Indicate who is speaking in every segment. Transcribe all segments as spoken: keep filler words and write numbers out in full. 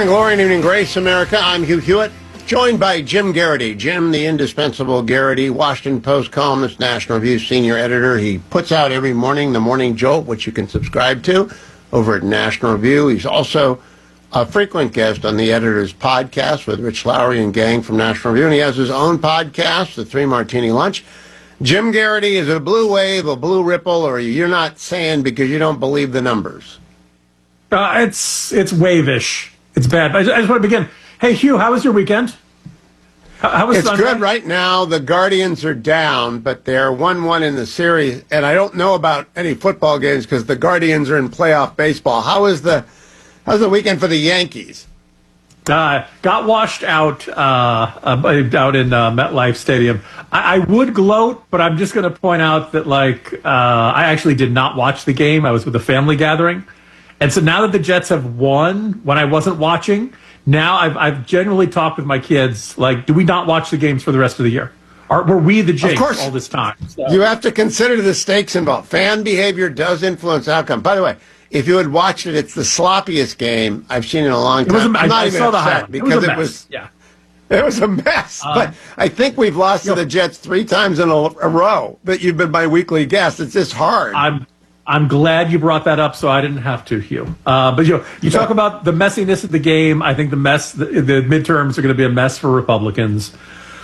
Speaker 1: Morning glory and evening grace, America. I'm Hugh Hewitt, joined by Jim Garrity. Jim, the indispensable Garrity, Washington Post columnist, National Review senior editor. He puts out every morning the Morning Jolt, which you can subscribe to over at National Review. He's also a frequent guest on the editor's podcast with Rich Lowry and gang from National Review. And he has his own podcast, The Three Martini Lunch. Jim Garrity, is it a blue wave, a blue ripple, or you're not saying because you don't believe the numbers?
Speaker 2: Uh, it's it's wave-ish. It's bad. I just, I just want to begin. Hey, Hugh, how was your weekend? How, how was
Speaker 1: it's
Speaker 2: Sunday?
Speaker 1: Good right now. The Guardians are down, but they're one one in the series. And I don't know about any football games because the Guardians are in playoff baseball. How was the how's the weekend for the Yankees?
Speaker 2: Uh, got washed out uh, uh, out in uh, MetLife Stadium. I, I would gloat, but I'm just going to point out that, like, uh, I actually did not watch the game. I was with a family gathering. And so now that the Jets have won, when I wasn't watching, now I've, I've generally talked with my kids, like, do we not watch the games for the rest of the year? Or were we the jinx all this time? So.
Speaker 1: You have to consider the stakes involved. Fan behavior does influence outcome. By the way, if you had watched it, it's the sloppiest game I've seen in a long time.
Speaker 2: It was a,
Speaker 1: I'm
Speaker 2: I,
Speaker 1: not
Speaker 2: I
Speaker 1: even
Speaker 2: saw the
Speaker 1: upset
Speaker 2: highlight.
Speaker 1: because
Speaker 2: it was,
Speaker 1: it was,
Speaker 2: yeah.
Speaker 1: it was a mess. Um, but I think we've lost to the Jets three times in a, a row that you've been my weekly guest. It's just hard.
Speaker 2: I'm I'm glad you brought that up, so I didn't have to, Hugh. Uh, but you know, you talk about the messiness of the game. I think the mess, the, the midterms are going to be a mess for Republicans.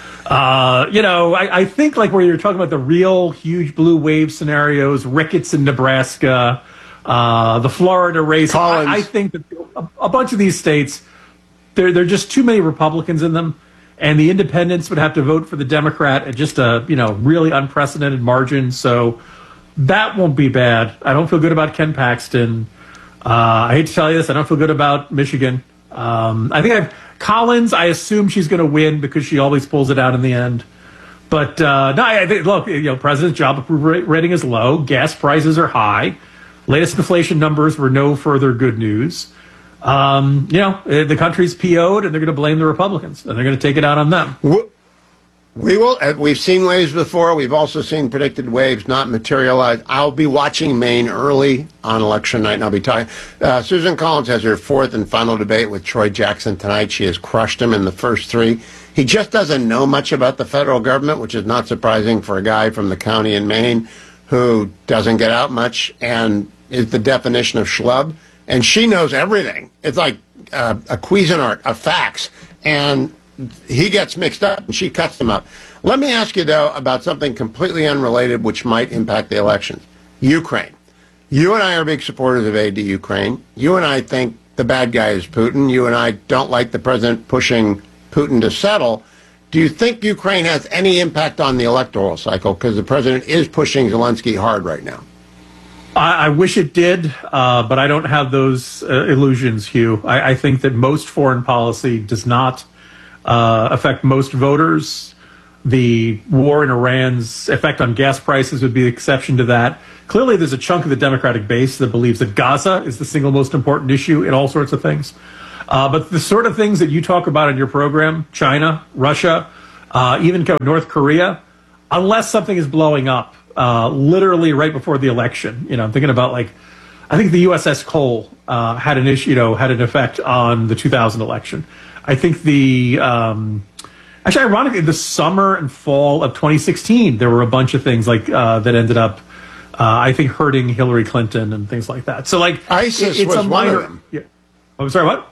Speaker 2: Uh, you know, I, I think like where you're talking about the real huge blue wave scenarios, Ricketts in Nebraska, uh, the Florida race. I, I think that a, a bunch of these states, there there are just too many Republicans in them, and the independents would have to vote for the Democrat at just a you know really unprecedented margin. So. That won't be bad. I don't feel good about Ken Paxton. Uh, I hate to tell you this. I don't feel good about Michigan. Um, I think I've Collins. I assume she's going to win because she always pulls it out in the end. But uh, no, I think look, you know, President's job approval rating is low. Gas prices are high. Latest inflation numbers were no further good news. Um, you know, the country's P O'd, and they're going to blame the Republicans, and they're going to take it out on them.
Speaker 1: What? We will. We've seen waves before. We've also seen predicted waves not materialize. I'll be watching Maine early on election night, and I'll be talking. Uh, Susan Collins has her fourth and final debate with Troy Jackson tonight. She has crushed him in the first three. He just doesn't know much about the federal government, which is not surprising for a guy from the county in Maine who doesn't get out much and is the definition of schlub. And she knows everything. It's like uh, a Cuisinart of facts. And he gets mixed up, and she cuts them up. Let me ask you, though, about something completely unrelated, which might impact the elections. Ukraine. You and I are big supporters of aid to Ukraine. You and I think the bad guy is Putin. You and I don't like the president pushing Putin to settle. Do you think Ukraine has any impact on the electoral cycle? Because the president is pushing Zelensky hard right now.
Speaker 2: I, I wish it did, uh, but I don't have those uh, illusions, Hugh. I, I think that most foreign policy does not Uh, affect most voters. The war in Iran's effect on gas prices would be the exception to that. Clearly, there's a chunk of the Democratic base that believes that Gaza is the single most important issue in all sorts of things. Uh, but the sort of things that you talk about in your program, China, Russia, uh, even North Korea, unless something is blowing up uh, literally right before the election, you know, I'm thinking about like, I think the U S S Cole uh, had an issue, you know, had an effect on the two thousand election. I think the, um, actually, ironically, the summer and fall of twenty sixteen, there were a bunch of things like uh, that ended up, uh, I think, hurting Hillary Clinton and things like that. So, like,
Speaker 1: ISIS
Speaker 2: it, it's
Speaker 1: was
Speaker 2: a
Speaker 1: one
Speaker 2: minor,
Speaker 1: of them.
Speaker 2: Yeah. Oh, I'm sorry, what?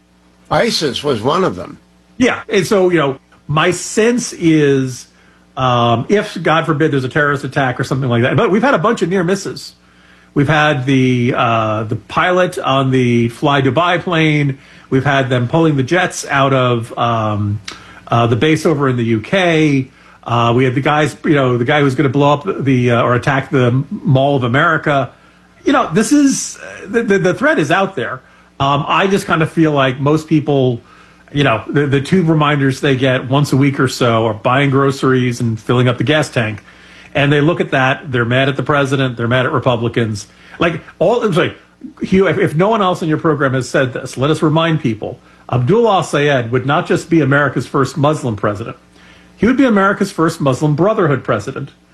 Speaker 1: ISIS was one of them.
Speaker 2: Yeah, and so, you know, my sense is um, if, God forbid, there's a terrorist attack or something like that, but we've had a bunch of near misses. We've had the uh, the pilot on the Fly Dubai plane. We've had them pulling the jets out of um, uh, the base over in the U K. Uh, we had the guys, you know, the guy who's going to blow up the uh, or attack the Mall of America. You know, this is the the, the threat is out there. Um, I just kind of feel like most people, you know, the, the two reminders they get once a week or so are buying groceries and filling up the gas tank. And they look at that, they're mad at the president, they're mad at Republicans. Like, all, it's like, Hugh, if, if no one else in your program has said this, let us remind people, Abdullah al-Sayed would not just be America's first Muslim president. He would be America's first Muslim Brotherhood president.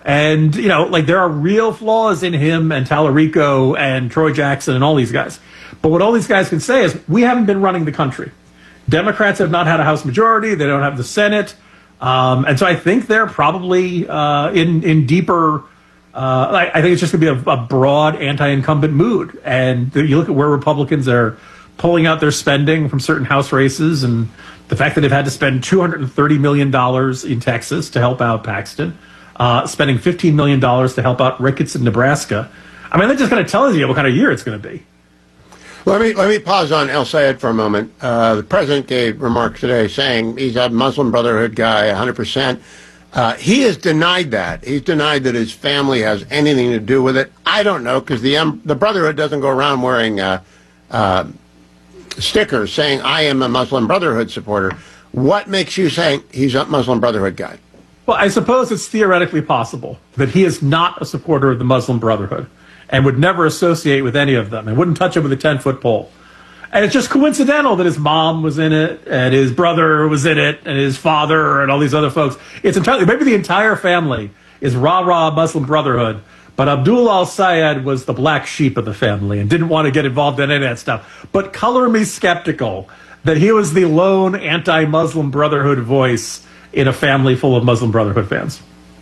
Speaker 2: And, you know, like there are real flaws in him and Tallarico and Troy Jackson and all these guys. But what all these guys can say is we haven't been running the country. Democrats have not had a House majority. They don't have the Senate. Um, and so I think they're probably uh, in, in deeper, uh, I, I think it's just going to be a, a broad anti-incumbent mood. And you look at where Republicans are pulling out their spending from certain House races and the fact that they've had to spend two hundred thirty million dollars in Texas to help out Paxton. Uh, spending fifteen million dollars to help out Ricketts in Nebraska. I mean, that just kind of tells you what kind of year it's going to be.
Speaker 1: Let me let me pause on El Sayed for a moment. Uh, the president gave remarks today saying he's a Muslim Brotherhood guy, one hundred percent. Uh, he has denied that. He's denied that his family has anything to do with it. I don't know, because the um, the Brotherhood doesn't go around wearing uh, uh, stickers saying, I am a Muslim Brotherhood supporter. What makes you say he's a Muslim Brotherhood guy?
Speaker 2: Well, I suppose it's theoretically possible that he is not a supporter of the Muslim Brotherhood and would never associate with any of them and wouldn't touch it with a ten-foot pole. And it's just coincidental that his mom was in it and his brother was in it and his father and all these other folks. It's entirely, maybe the entire family is rah-rah Muslim Brotherhood, but Abdul al-Sayed was the black sheep of the family and didn't want to get involved in any of that stuff. But color me skeptical that he was the lone anti-Muslim Brotherhood voice in a family full of Muslim Brotherhood fans.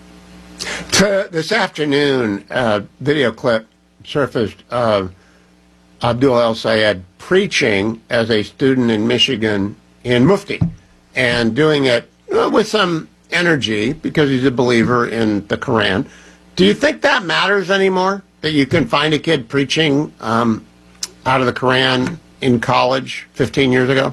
Speaker 1: To this afternoon, uh, video clip surfaced of Abdul el-Sayed preaching as a student in Michigan in Mufti and doing it uh, with some energy because he's a believer in the Quran. Do you think that matters anymore, that you can find a kid preaching um, out of the Quran in college fifteen years ago?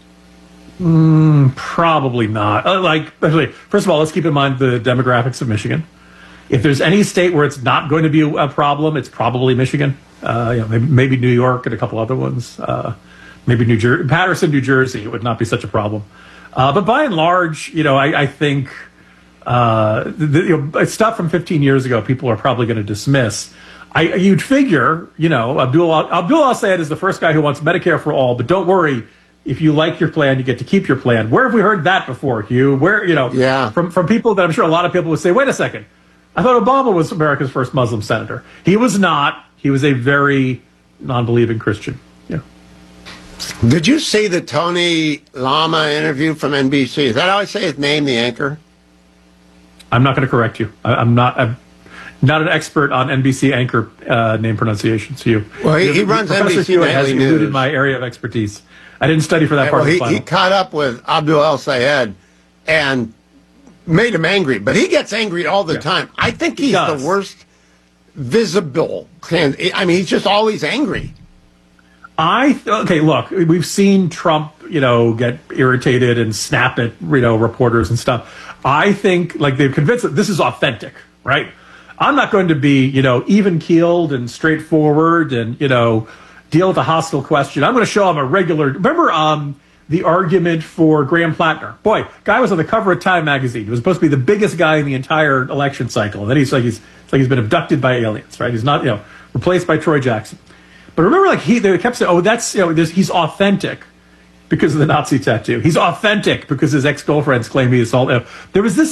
Speaker 2: Mm, probably not. Uh, like, actually, first of all, let's keep in mind the demographics of Michigan. If there's any state where it's not going to be a problem, it's probably Michigan. Uh, you know, maybe, maybe New York and a couple other ones. Uh, maybe New Jersey, Patterson, New Jersey. It would not be such a problem. Uh, but by and large, you know, I, I think uh, the, you know, stuff from fifteen years ago, people are probably going to dismiss. I, you'd figure, you know, Abdul Abdul al-Sayed is the first guy who wants Medicare for all, but don't worry. If you like your plan, you get to keep your plan. Where have we heard that before, Hugh? Where, you know,
Speaker 1: yeah. from,
Speaker 2: from people that I'm sure a lot of people would say, wait a second. I thought Obama was America's first Muslim senator. He was not. He was a very non-believing Christian. Yeah.
Speaker 1: Did you see the Tony Lama interview from N B C? Is that how I say his name, the anchor?
Speaker 2: I'm not going to correct you. I, I'm not. I'm not an expert on N B C anchor uh, name pronunciations. Hugh.
Speaker 1: Well, he, he runs N B C Nightly
Speaker 2: has
Speaker 1: News.
Speaker 2: Included my area of expertise. I didn't study for that part
Speaker 1: well,
Speaker 2: of the
Speaker 1: he,
Speaker 2: final.
Speaker 1: he caught up with Abdul el-Sayed and made him angry, but he gets angry all the yeah. time. I think he's he the worst visible. I mean, he's just always angry.
Speaker 2: I okay. Look, we've seen Trump, you know, get irritated and snap at you know reporters and stuff. I think like they've convinced that this is authentic, right? I'm not going to be you know even keeled and straightforward and you know deal with a hostile question. I'm going to show him a regular. Remember, um. the argument for Graham Plattner. Boy, guy was on the cover of Time magazine. He was supposed to be the biggest guy in the entire election cycle. And then he's like he's it's like he's been abducted by aliens, right? He's not, you know, replaced by Troy Jackson. But remember, like he they kept saying, oh, that's you know, he's authentic because of the Nazi tattoo. He's authentic because his ex-girlfriends claim he assaulted. There was this